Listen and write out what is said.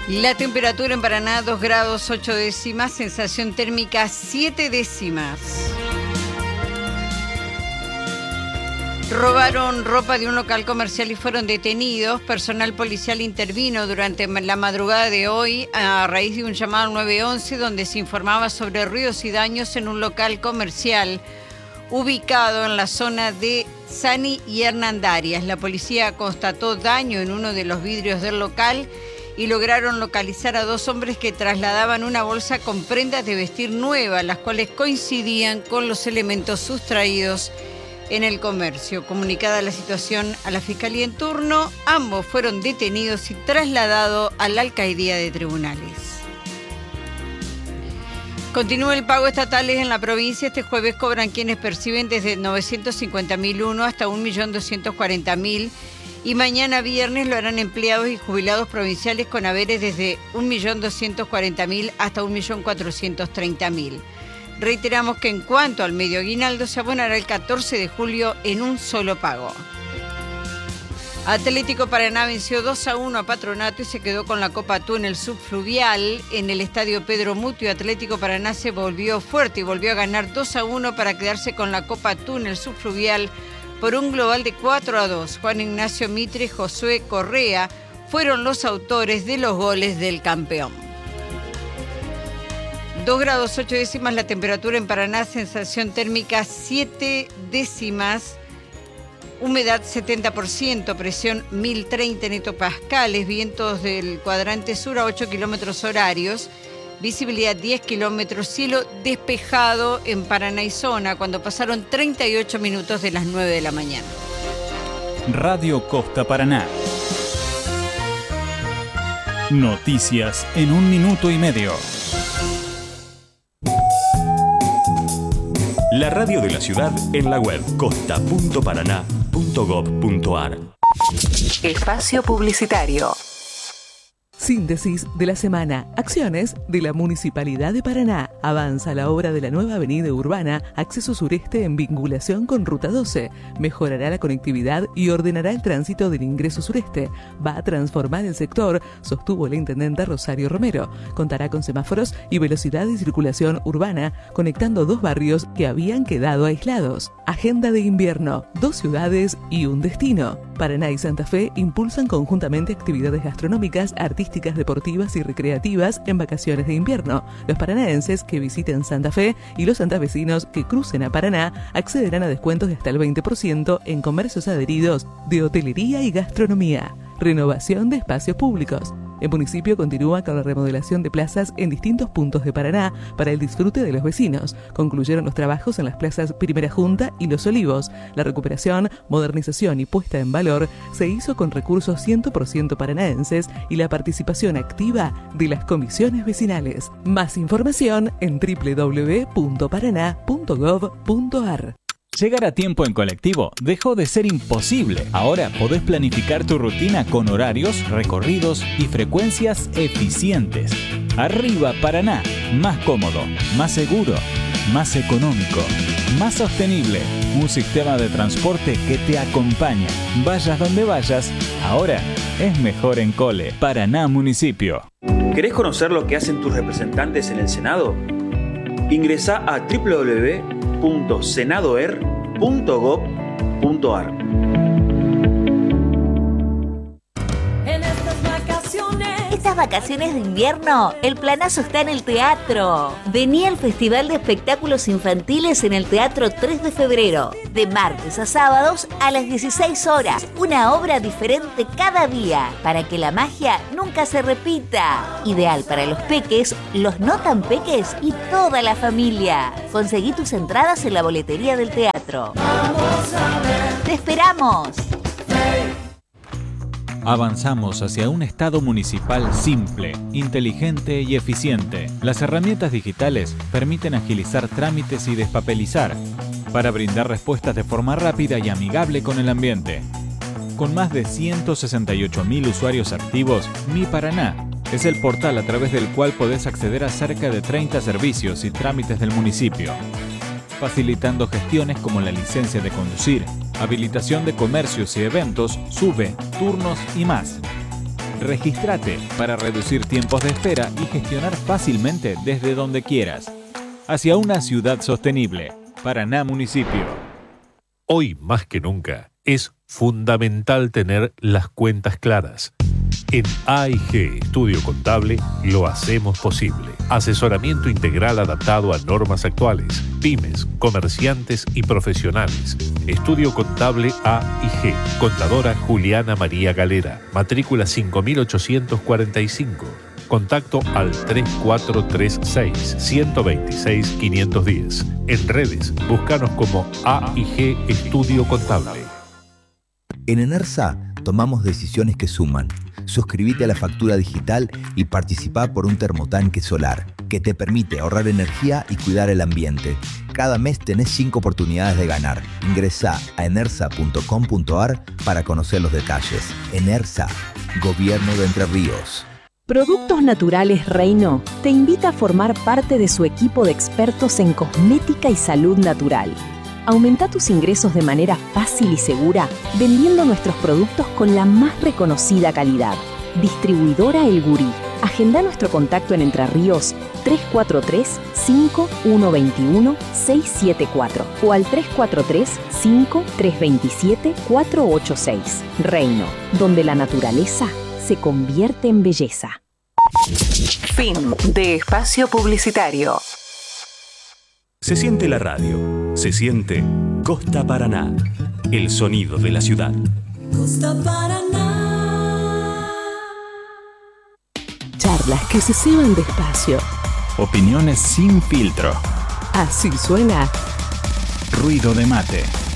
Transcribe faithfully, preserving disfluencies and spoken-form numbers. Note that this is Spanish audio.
La temperatura en Paraná, dos grados ocho décimas, sensación térmica siete décimas. Robaron ropa de un local comercial y fueron detenidos. Personal policial intervino durante la madrugada de hoy a raíz de un llamado al nueve once donde se informaba sobre ruidos y daños en un local comercial ubicado en la zona de Sani y Hernandarias. La policía constató daño en uno de los vidrios del local y lograron localizar a dos hombres que trasladaban una bolsa con prendas de vestir nuevas, las cuales coincidían con los elementos sustraídos en el comercio. Comunicada la situación a la Fiscalía en turno, ambos fueron detenidos y trasladados a la Alcaldía de Tribunales. Continúa el pago estatales en la provincia. Este jueves cobran quienes perciben desde novecientos cincuenta mil uno hasta un millón doscientos cuarenta mil y mañana viernes lo harán empleados y jubilados provinciales con haberes desde un millón doscientos cuarenta mil hasta un millón cuatrocientos treinta mil. Reiteramos que en cuanto al medio aguinaldo se abonará el catorce de julio en un solo pago. Atlético Paraná venció dos a uno a Patronato y se quedó con la Copa Túnel Subfluvial en el Estadio Pedro Mutio. Atlético Paraná se volvió fuerte y volvió a ganar dos a uno para quedarse con la Copa Túnel Subfluvial por un global de cuatro a dos. Juan Ignacio Mitre y Josué Correa fueron los autores de los goles del campeón. dos grados ocho décimas la temperatura en Paraná, sensación térmica siete décimas, humedad setenta por ciento, presión mil treinta en hectopascales, vientos del cuadrante sur a ocho kilómetros horarios, visibilidad diez kilómetros, cielo despejado en Paraná y zona cuando pasaron treinta y ocho minutos de las nueve de la mañana. Radio Costa Paraná. Noticias en un minuto y medio. La radio de la ciudad en la web costa punto paraná punto gob punto ar. Espacio publicitario. Síntesis de la semana. Acciones de la Municipalidad de Paraná. Avanza la obra de la nueva avenida urbana, acceso sureste en vinculación con Ruta doce. Mejorará la conectividad y ordenará el tránsito del ingreso sureste. Va a transformar el sector, sostuvo la intendenta Rosario Romero. Contará con semáforos y velocidad de circulación urbana, conectando dos barrios que habían quedado aislados. Agenda de invierno. Dos ciudades y un destino. Paraná y Santa Fe impulsan conjuntamente actividades gastronómicas, artísticas, deportivas y recreativas en vacaciones de invierno. Los paranaenses que visiten Santa Fe y los santafesinos que crucen a Paraná accederán a descuentos de hasta el veinte por ciento en comercios adheridos de hotelería y gastronomía. Renovación de espacios públicos. El municipio continúa con la remodelación de plazas en distintos puntos de Paraná para el disfrute de los vecinos. Concluyeron los trabajos en las plazas Primera Junta y Los Olivos. La recuperación, modernización y puesta en valor se hizo con recursos cien por ciento paranaenses y la participación activa de las comisiones vecinales. Más información en doble u doble u doble u punto paraná punto gob punto ar. Llegar a tiempo en colectivo dejó de ser imposible. Ahora podés planificar tu rutina con horarios, recorridos y frecuencias eficientes. Arriba Paraná, más cómodo, más seguro, más económico, más sostenible. Un sistema de transporte que te acompaña. Vayas donde vayas, ahora es mejor en Cole. Paraná Municipio. ¿Querés conocer lo que hacen tus representantes en el Senado? Ingresá a doble u doble u doble u punto senadoer punto gob punto ar. Estas vacaciones de invierno, el planazo está en el teatro. Vení al Festival de Espectáculos Infantiles en el Teatro tres de febrero, de martes a sábados a las dieciséis horas. Una obra diferente cada día, para que la magia nunca se repita. Ideal para los peques, los no tan peques y toda la familia. Conseguí tus entradas en la boletería del teatro. ¡Te esperamos! Avanzamos hacia un Estado municipal simple, inteligente y eficiente. Las herramientas digitales permiten agilizar trámites y despapelizar para brindar respuestas de forma rápida y amigable con el ambiente. Con más de ciento sesenta y ocho mil usuarios activos, Mi Paraná es el portal a través del cual podés acceder a cerca de treinta servicios y trámites del municipio, facilitando gestiones como la licencia de conducir, habilitación de comercios y eventos, SUBE, turnos y más. Regístrate para reducir tiempos de espera y gestionar fácilmente desde donde quieras. Hacia una ciudad sostenible. Paraná Municipio. Hoy más que nunca es fundamental tener las cuentas claras. En A I G Estudio Contable lo hacemos posible. Asesoramiento integral adaptado a normas actuales, pymes, comerciantes y profesionales. Estudio Contable A I G. Contadora Juliana María Galera. Matrícula cinco mil ochocientos cuarenta y cinco. Contacto al tres cuatro tres seis, uno dos seis, cinco uno cero. En redes, búscanos como A I G Estudio Contable. En Enersa tomamos decisiones que suman. Suscríbete a la factura digital y participá por un termotanque solar que te permite ahorrar energía y cuidar el ambiente. Cada mes tenés cinco oportunidades de ganar. Ingresá a enersa punto com punto ar para conocer los detalles. Enersa, Gobierno de Entre Ríos. Productos Naturales Reino te invita a formar parte de su equipo de expertos en cosmética y salud natural. Aumenta tus ingresos de manera fácil y segura vendiendo nuestros productos con la más reconocida calidad. Distribuidora El Gurí. Agenda nuestro contacto en Entre Ríos tres cuatro tres, cinco uno dos uno, seis siete cuatro o al tres cuatro tres, cinco tres dos siete, cuatro ocho seis. Reino, donde la naturaleza se convierte en belleza. Fin de espacio publicitario. Se siente la radio, se siente Costa Paraná, el sonido de la ciudad. Costa Paraná. Charlas que se ceban despacio. Opiniones sin filtro. Así suena Ruido de Mate.